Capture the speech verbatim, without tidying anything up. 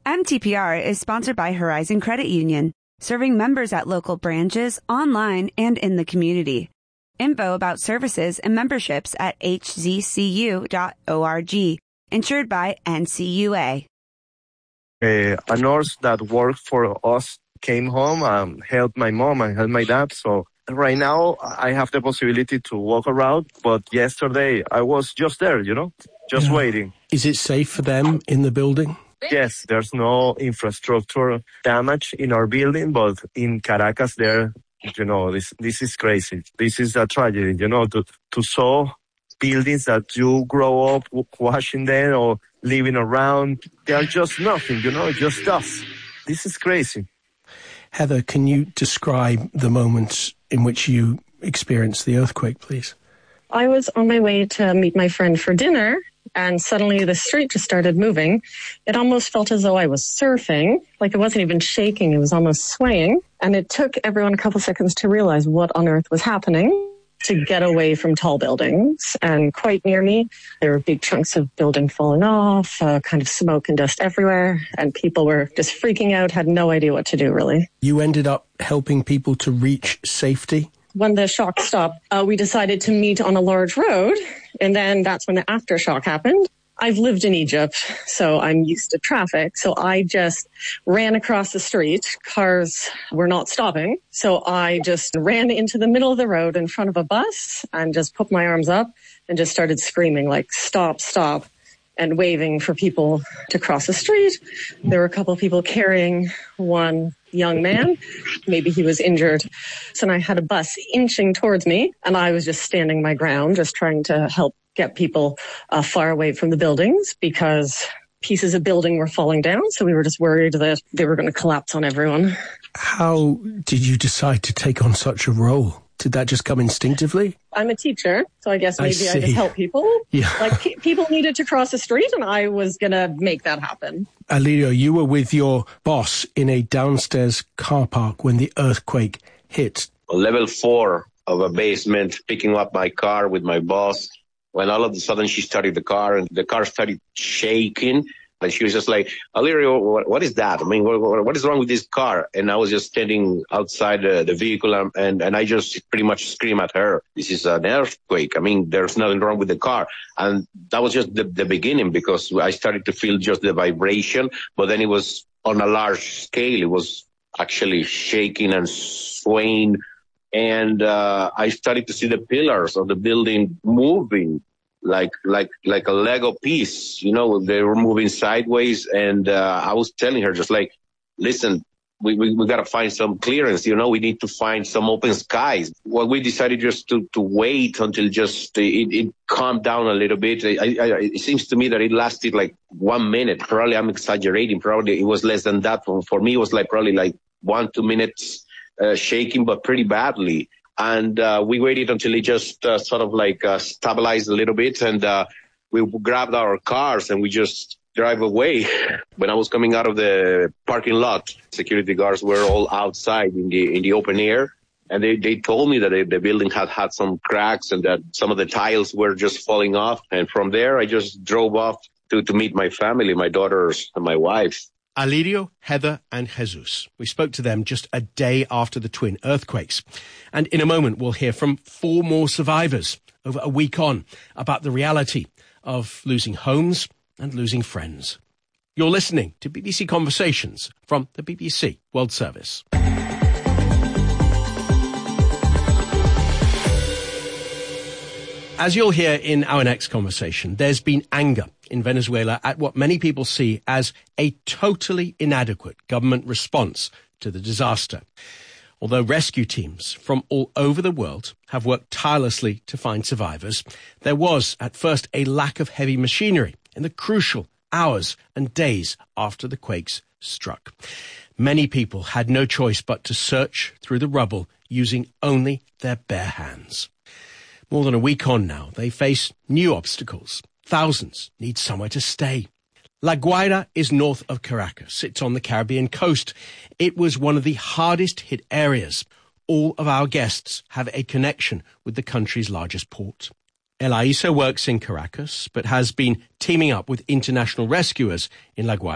M T P R is sponsored by Horizon Credit Union, serving members at local branches, online, and in the community. Info about services and memberships at h z c u dot org. Insured by N C U A. Uh, a nurse that worked for us came home and helped my mom and helped my dad. So right now I have the possibility to walk around. But yesterday I was just there, you know, just yeah. waiting. Is it safe for them in the building? Yes, there's no infrastructure damage in our building, but in Caracas there, you know, this this is crazy. This is a tragedy, you know, to, to saw buildings that you grow up watching them or living around. They are just nothing, you know, just dust. This is crazy. Heather, can you describe the moments in which you experienced the earthquake, please? I was on my way to meet my friend for dinner, and suddenly the street just started moving. It almost felt as though I was surfing, like it wasn't even shaking, it was almost swaying. And it took everyone a couple seconds to realize what on earth was happening, to get away from tall buildings. And quite near me, there were big chunks of building falling off, uh, kind of smoke and dust everywhere, and people were just freaking out, had no idea what to do, really. You ended up helping people to reach safety? When the shock stopped, uh, we decided to meet on a large road, and then that's when the aftershock happened. I've lived in Egypt, so I'm used to traffic. So I just ran across the street. Cars were not stopping. So I just ran into the middle of the road in front of a bus and just put my arms up and just started screaming like, stop, stop, and waving for people to cross the street. There were a couple of people carrying one young man. Maybe he was injured. So I had a bus inching towards me, and I was just standing my ground, just trying to help get people uh, far away from the buildings, because pieces of building were falling down. So we were just worried that they were going to collapse on everyone. How did you decide to take on such a role? Did that just come instinctively? I'm a teacher, so I guess maybe I, I just help people. Yeah. Like pe- people needed to cross the street, and I was going to make that happen. Alirio, you were with your boss in a downstairs car park when the earthquake hit. Level four of a basement, picking up my car with my boss. When all of a sudden she started the car, and the car started shaking. And she was just like, Alirio, what, what is that? I mean, what, what is wrong with this car? And I was just standing outside uh, the vehicle, and, and I just pretty much screamed at her, this is an earthquake. I mean, there's nothing wrong with the car. And that was just the, the beginning, because I started to feel just the vibration. But then it was on a large scale. It was actually shaking and swaying. And uh, I started to see the pillars of the building moving. Like, like, like a Lego piece, you know, they were moving sideways. And, uh, I was telling her just like, listen, we, we, we got to find some clearance, you know, we need to find some open skies. Well, we decided just to, to wait until just it, it calmed down a little bit. I, I, it seems to me that it lasted like one minute. Probably I'm exaggerating. Probably it was less than that. For, for me, it was like probably like one, two minutes, uh, shaking, but pretty badly. And uh, we waited until it just uh, sort of like uh, stabilized a little bit, and uh, we grabbed our cars and we just drive away. When I was coming out of the parking lot, security guards were all outside in the in the open air, and they, they told me that they, the building had had some cracks and that some of the tiles were just falling off. And from there, I just drove off to, to meet my family, my daughters and my wife. Alirio, Heather and Jesus. We spoke to them just a day after the twin earthquakes. And in a moment, we'll hear from four more survivors over a week on about the reality of losing homes and losing friends. You're listening to B B C Conversations from the B B C World Service. As you'll hear in our next conversation, there's been anger in Venezuela at what many people see as a totally inadequate government response to the disaster. Although rescue teams from all over the world have worked tirelessly to find survivors, there was at first a lack of heavy machinery in the crucial hours and days after the quakes struck. Many people had no choice but to search through the rubble using only their bare hands. More than a week on now, they face new obstacles. Thousands need somewhere to stay. La Guaira is north of Caracas. It's on the Caribbean coast. It was one of the hardest hit areas. All of our guests have a connection with the country's largest port. Elaiso works in Caracas, but has been teaming up with international rescuers in La Guaira